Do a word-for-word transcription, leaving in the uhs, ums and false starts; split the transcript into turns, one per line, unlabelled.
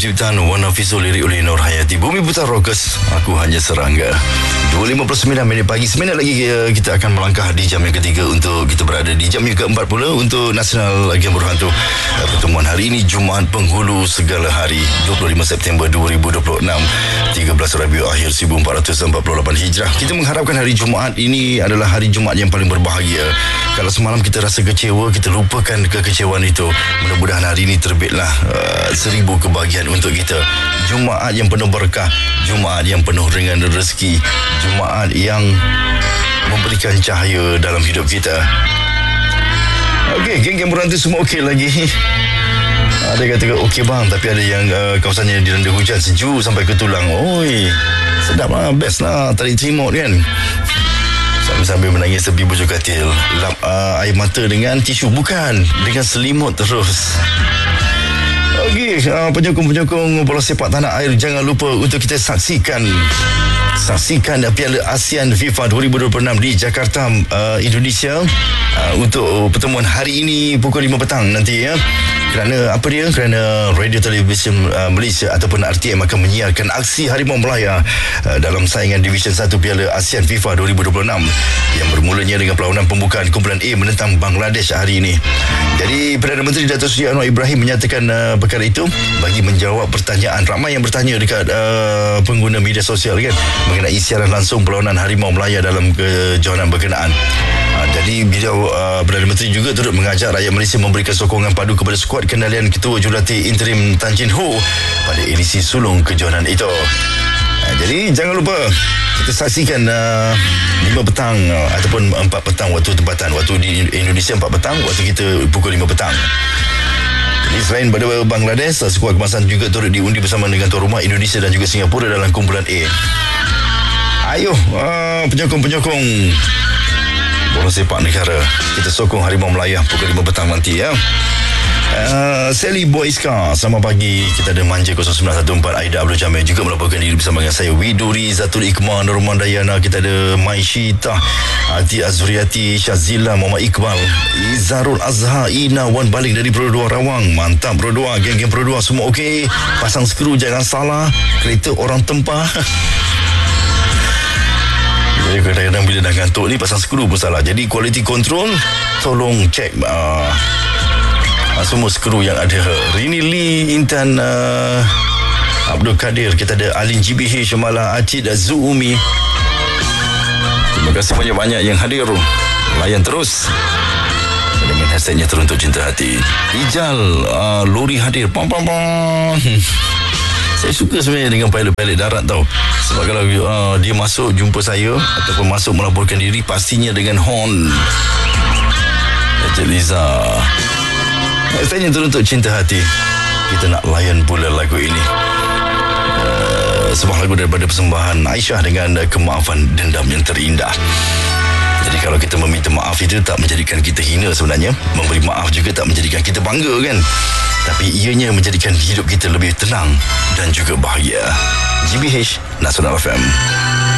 ciptaan Wan Hafizul, lirik oleh Nur Hayati. Bumi Putar Rockers, aku hanya serangga. dua lima puluh sembilan minit pagi. Seminit lagi kita akan melangkah di jam yang ketiga untuk kita berada di jam yang keempat pula untuk Nasional Game Berhantu. Pertemuan hari ini Jumaat Penghulu Segala Hari, dua puluh lima September dua ribu dua puluh enam, tiga belas Rabiul Akhir seribu empat ratus empat puluh lapan Hijrah. Kita mengharapkan hari Jumaat ini adalah hari Jumaat yang paling berbahagia. Kalau semalam kita rasa kecewa, kita lupakan kekecewaan itu. Mudah-mudahan hari ini terbitlah uh, seribu kebahagiaan untuk kita. Jumaat yang penuh berkah, Jumaat yang penuh dengan rezeki, Jumaat yang memberikan cahaya dalam hidup kita. Okey, geng-geng berhantu semua okey lagi. Ada yang kata okey bang, tapi ada yang uh, kawasannya dilanda hujan sejuk sampai ke tulang. Oi, sedap lah, best lah, tarik selimut kan. Sambil-sambil menangis tepi bujur katil, lap uh, air mata dengan tisu. Bukan, dengan selimut terus. Okey, uh, penyokong-penyokong bola sepak tanah air, jangan lupa untuk kita saksikan Saksikan Piala ASEAN FIFA dua ribu dua puluh enam di Jakarta, uh, Indonesia, uh, untuk pertemuan hari ini pukul lima petang nanti ya. Kerana apa dia? Kerana Radio Television uh, Malaysia ataupun R T M akan menyiarkan aksi Harimau Melaya uh, dalam saingan Division satu Piala ASEAN FIFA dua ribu dua puluh enam yang bermulanya dengan perlawanan pembukaan kumpulan A menentang Bangladesh hari ini. Jadi Perdana Menteri Datuk Seri Anwar Ibrahim menyatakan uh, perkara itu bagi menjawab pertanyaan ramai yang bertanya dekat uh, pengguna media sosial kan, mengenai siaran langsung perlawanan Harimau Melaya dalam kejohanan berkenaan. Uh, jadi beliau uh, Perdana Menteri juga turut mengajak rakyat Malaysia memberikan sokongan padu kepada skuad kendalian Ketua Jurulatih Interim Tan Jin Ho pada edisi sulung kejohanan itu. Uh, jadi jangan lupa kita saksikan uh, lima petang uh, ataupun empat petang waktu tempatan. Waktu di Indonesia empat petang, waktu kita pukul lima petang. Jadi selain pada Bangladesh, skuad kebangsaan juga turut diundi bersama dengan tuan rumah Indonesia dan juga Singapura dalam kumpulan A. Ayo uh, penyokong-penyokong bola sepak negara, kita sokong Harimau Melaya pukul lima petang nanti ya. Uh, Sally Boyska, selamat pagi. Kita ada Manja kosong sembilan satu empat, Aida Abdul Jamil juga melaporkan diri bersama dengan saya, Widuri Zatul Iqmah, Norman Dayana. Kita ada Maishita, Ati Azuriati, Syazila, Muhammad Iqbal, Izarul Azhar, Ina Wan balik dari Pro dua Rawang. Mantap Pro dua, geng-geng Pro dua semua okey. Pasang skru jangan salah, kereta orang tempah. Jadi kadang-kadang bila dah ngantuk ni pasang skru pun salah. Jadi quality control tolong cek uh, semua skru yang ada. Rini Lee, Intan uh, Abdul Kadir. Kita ada Alin G B H, Malah Acid Zuumi. Terima kasih banyak-banyak yang hadir. Layan terus dengan hashtagnya Teruntuk Cinta Hati. Ijal uh, Lori hadir. Pam pam pam. Saya suka sebenarnya dengan pilot-pilot darat tau. Sebab kalau uh, dia masuk jumpa saya ataupun masuk melaporkan diri, pastinya dengan horn. Encik Liza, saya Teruntuk Cinta Hati. Kita nak layan pula lagu ini. Uh, sebuah lagu daripada persembahan Aisyah dengan uh, Kemaafan Dendam Yang Terindah. Jadi kalau kita meminta maaf itu tak menjadikan kita hina sebenarnya. Memberi maaf juga tak menjadikan kita bangga kan. Tapi ianya menjadikan hidup kita lebih tenang dan juga bahagia. G B H Nasional F M.